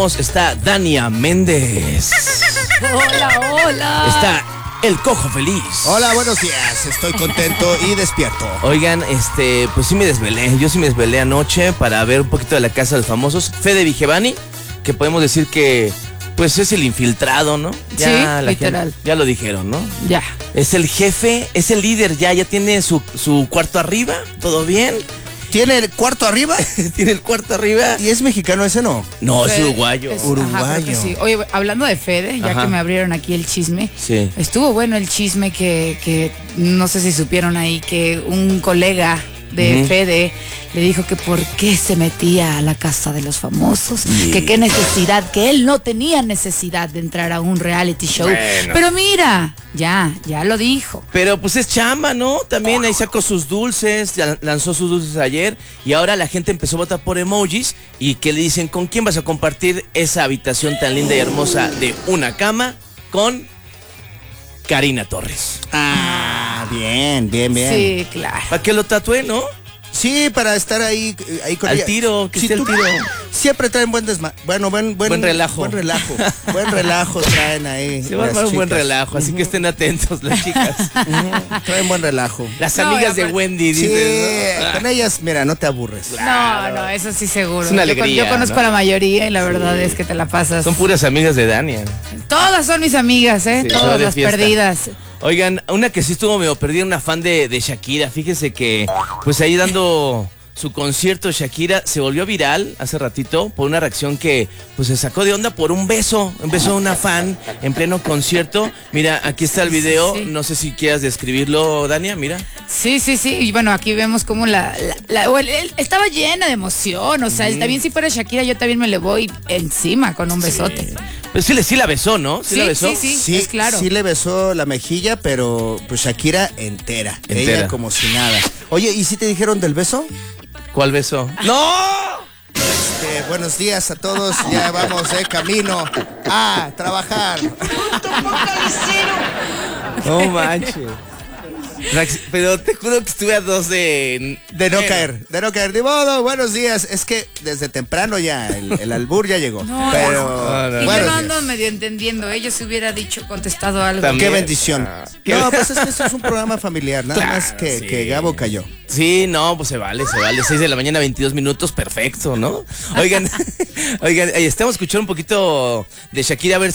Está Dania Méndez. Hola, hola. Está el Cojo Feliz. Hola, buenos días. Estoy contento y despierto. Oigan, pues sí me desvelé. Yo sí me desvelé anoche para ver un poquito de La Casa de los Famosos. Fede Vigevani, que podemos decir que pues es el infiltrado, ¿no? Ya Sí, literal. Gente, ya lo dijeron, ¿no? Ya. Es el jefe, es el líder, ya tiene su cuarto arriba, ¿todo bien? ¿Tiene el cuarto arriba? Tiene el cuarto arriba. ¿Y es mexicano ese no? No, es Fede, uruguayo. Uruguayo. Ajá, creo que sí. Oye, hablando de Fede, ya Ajá. que me abrieron aquí el chisme, Sí. estuvo bueno el chisme que no sé si supieron ahí, que un colega de Fede le dijo que por qué se metía a la casa de los famosos, que qué necesidad, que él no tenía necesidad de entrar a un reality show. Bueno. Pero mira, ya lo dijo. Pero pues es chamba, ¿no? También ahí sacó sus dulces, ya lanzó sus dulces ayer y ahora la gente empezó a votar por emojis y que le dicen, ¿con quién vas a compartir esa habitación tan linda y hermosa de una cama? Con Karina Torres. Ah, bien. Sí, claro. ¿Para qué lo tatué, no? Sí, para estar ahí con Al ella. tiro, que esté al tú- tiro. Siempre traen buen Buen relajo. Buen relajo. Buen relajo traen ahí. Se va a las armar un buen chicas. relajo, así que estén atentos las chicas. Traen buen relajo. Las No, amigas y de aparte- Wendy, Sí, dices, ¿no? con ellas, mira, no te aburres. No, eso sí seguro. Es una Yo alegría, conozco ¿no? a la mayoría y la verdad es que te la pasas. Son puras amigas de Dania. Todas son mis amigas, Sí, todas son de las fiesta. perdidas. Oigan, una que sí estuvo medio perdida, una fan de Shakira. Fíjese que, pues ahí dando su concierto, Shakira se volvió viral hace ratito por una reacción que, pues se sacó de onda por un beso. Un beso a una fan en pleno concierto. Mira, aquí está el video. Sí. No sé si quieras describirlo, Dania, mira. Sí. Y bueno, aquí vemos como él estaba llena de emoción. O sea, también si fuera Shakira, yo también me le voy encima con un besote. Pues sí la besó, ¿no? ¿Sí la besó? Sí, es claro. Sí le besó la mejilla, pero pues Shakira entera. Entera. Ella como si nada. Oye, ¿y si te dijeron del beso? ¿Cuál beso? ¡No! Buenos días a todos. Ya vamos de camino a trabajar. No manches. Pero te juro que estuve a dos de De no caer. De modo, buenos días. Es que desde temprano ya el albur ya llegó. No, pero no. Y yo buenos no ando días. medio entendiendo. Ellos se hubiera contestado algo. También. Qué bendición. Qué- No, pues es que esto es un programa familiar. Nada Claro, más que, sí. que Gabo cayó. Sí, no, pues se vale. 6 de la mañana, 22 minutos, perfecto, ¿no? Oigan, estamos escuchando un poquito de Shakira, a ver